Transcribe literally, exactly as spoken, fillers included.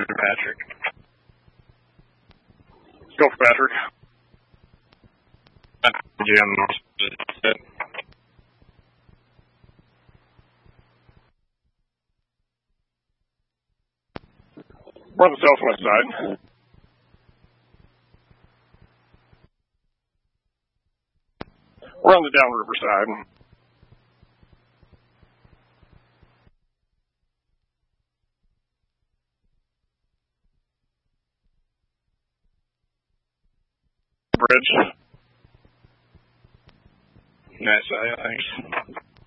Patrick. Let's go for Patrick. Jim. We're on the southwest side. We're on the downriver side. Bridge. Nice, thanks.